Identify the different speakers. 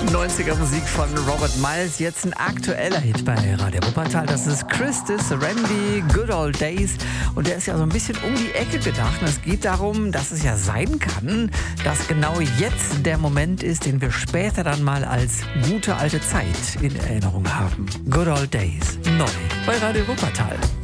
Speaker 1: 90er Musik von Robert Miles, jetzt ein aktueller Hit bei Radio Wuppertal. Das ist Christus Randy, Good Old Days. Und der ist ja so ein bisschen um die Ecke gedacht. Und es geht darum, dass es ja sein kann, dass genau jetzt der Moment ist, den wir später dann mal als gute alte Zeit in Erinnerung haben. Good Old Days, neu bei Radio Wuppertal.